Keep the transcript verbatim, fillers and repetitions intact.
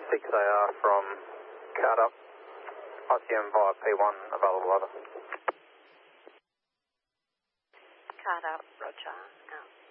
six A R from Carter. I C M via P one, available over. Carter, Roger, out.